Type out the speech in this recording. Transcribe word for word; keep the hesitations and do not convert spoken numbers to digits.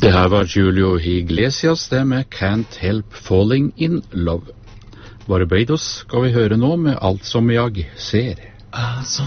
Det her var Julio Iglesias, det med Can't Help Falling in Love. Barbados skal vi høre nå med Alt som jeg ser. Alt som